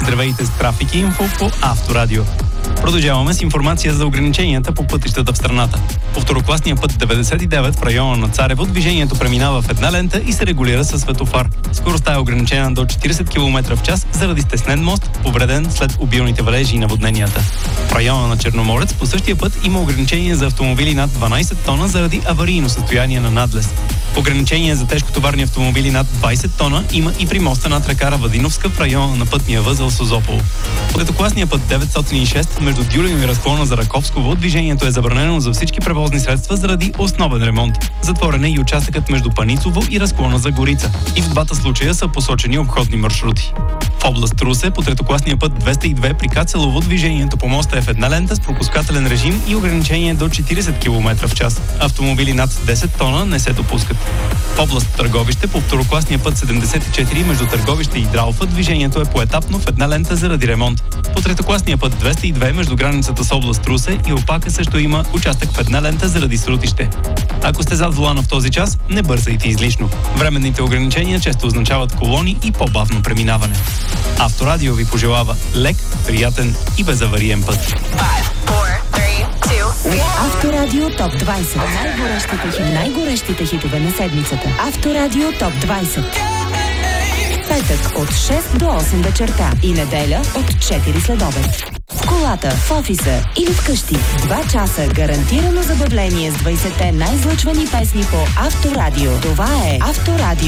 Здравейте с трафик и инфо по Авторадио. Продължаваме с информация за ограниченията по пътищата в страната. По второкласния път 99 в района на Царево движението преминава в една лента и се регулира със светофар. Скоростта е ограничена до 40 км в час заради стеснен мост, повреден след обилните валежи и наводненията. В района на Черноморец по същия път има ограничение за автомобили над 12 тона заради аварийно състояние на надлез. Ограничение за тежкотоварни автомобили над 20 тона има и при моста над река Равадиновска в района на пътния възел Созопол. По третокласния път 906 между Дюлино и разклона за Раковсково движението е забранено за всички превозни средства заради основен ремонт. Затворен е и участъкът между Паницово и разклона за Горица. И в двата случая са посочени обходни маршрути. В област Русе по третокласния път 202 при Кацелово движението по моста е в една лента с пропускателен режим и ограничение до 40 км в час. Автомобили над 10 тона не се допускат. В област Търговище по второкласния път 74 между Търговище и Дралфа движението е поетапно в една лента заради ремонт. По третокласния път 202 между границата с област Русе и Опака също има участък в една лента заради срутище. Ако сте зад волана в този час, не бързайте излишно. Временните ограничения често означават колони и по-бавно преминаване. Авторадио ви пожелава лек, приятен и безавариен път. Авторадио ТОП 20. Най-горещите хитове на седмицата. Авторадио ТОП 20. Петък от 6 до 8 вечерта и неделя от 4 следобед. В колата, в офиса или вкъщи. 2 часа гарантирано забавление с 20-те най-излъчвани песни по Авторадио. Това е Авторадио.